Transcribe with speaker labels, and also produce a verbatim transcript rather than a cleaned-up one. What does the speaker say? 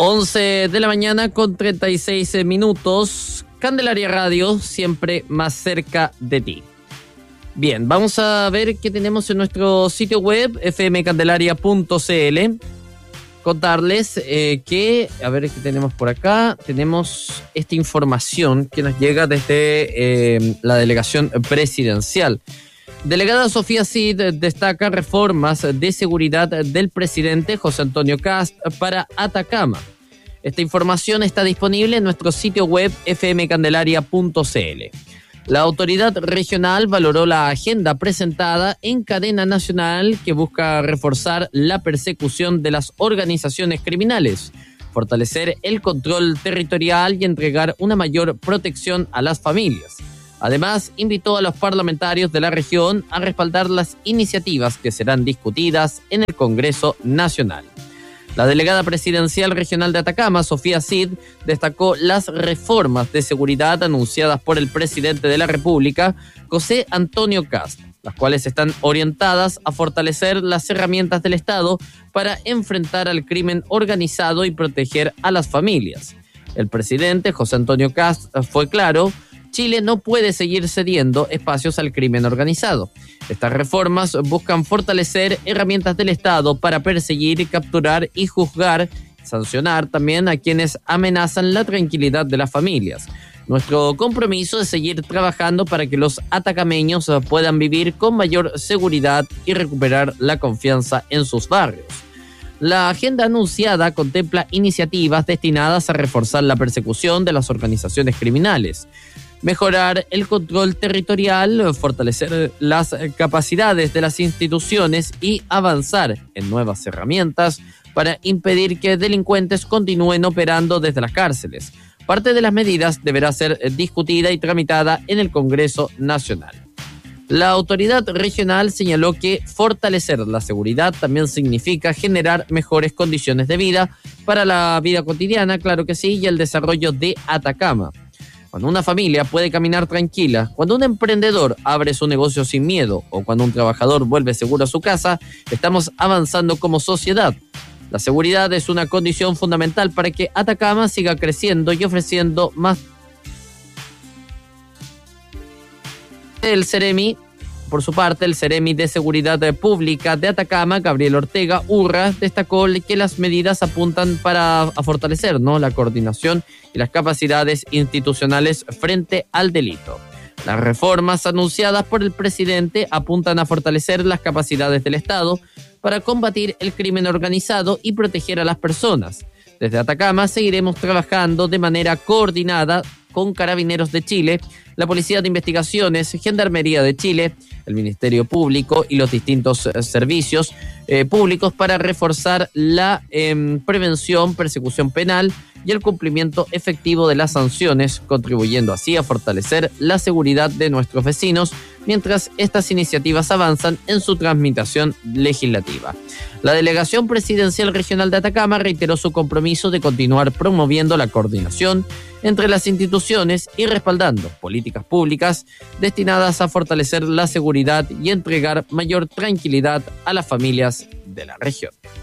Speaker 1: once de la mañana con treinta y seis minutos. Candelaria Radio, siempre más cerca de ti. Bien, vamos a ver qué tenemos en nuestro sitio web, efe eme candelaria punto ce ele. Contarles eh, que, a ver qué tenemos por acá. Tenemos esta información que nos llega desde eh, la delegación presidencial. Delegada Sofía Cid destaca reformas de seguridad del presidente José Antonio Kast para Atacama. Esta información está disponible en nuestro sitio web efe eme candelaria punto ce ele. La autoridad regional valoró la agenda presentada en cadena nacional que busca reforzar la persecución de las organizaciones criminales, fortalecer el control territorial y entregar una mayor protección a las familias. Además, invitó a los parlamentarios de la región a respaldar las iniciativas que serán discutidas en el Congreso Nacional. La delegada presidencial regional de Atacama, Sofía Cid, destacó las reformas de seguridad anunciadas por el presidente de la República, José Antonio Kast, las cuales están orientadas a fortalecer las herramientas del Estado para enfrentar al crimen organizado y proteger a las familias. El presidente, José Antonio Kast, fue claro: Chile no puede seguir cediendo espacios al crimen organizado. Estas reformas buscan fortalecer herramientas del Estado para perseguir, capturar y juzgar, sancionar también a quienes amenazan la tranquilidad de las familias. Nuestro compromiso es seguir trabajando para que los atacameños puedan vivir con mayor seguridad y recuperar la confianza en sus barrios. La agenda anunciada contempla iniciativas destinadas a reforzar la persecución de las organizaciones criminales, mejorar el control territorial, fortalecer las capacidades de las instituciones y avanzar en nuevas herramientas para impedir que delincuentes continúen operando desde las cárceles. Parte de las medidas deberá ser discutida y tramitada en el Congreso Nacional. La autoridad regional señaló que fortalecer la seguridad también significa generar mejores condiciones de vida para la vida cotidiana, claro que sí, y el desarrollo de Atacama. Cuando una familia puede caminar tranquila, cuando un emprendedor abre su negocio sin miedo o cuando un trabajador vuelve seguro a su casa, estamos avanzando como sociedad. La seguridad es una condición fundamental para que Atacama siga creciendo y ofreciendo más. El Ceremi, por su parte, el Ceremi de Seguridad Pública de Atacama, Gabriel Ortega Urra, destacó que las medidas apuntan para a fortalecer, ¿no?, la coordinación y las capacidades institucionales frente al delito. Las reformas anunciadas por el presidente apuntan a fortalecer las capacidades del Estado para combatir el crimen organizado y proteger a las personas. Desde Atacama seguiremos trabajando de manera coordinada con Carabineros de Chile, la Policía de Investigaciones, Gendarmería de Chile, el Ministerio Público y los distintos eh, servicios eh, públicos para reforzar la eh, prevención, persecución penal y el cumplimiento efectivo de las sanciones, contribuyendo así a fortalecer la seguridad de nuestros vecinos mientras estas iniciativas avanzan en su tramitación legislativa. La Delegación Presidencial Regional de Atacama reiteró su compromiso de continuar promoviendo la coordinación entre las instituciones y respaldando políticas públicas destinadas a fortalecer la seguridad y entregar mayor tranquilidad a las familias de la región.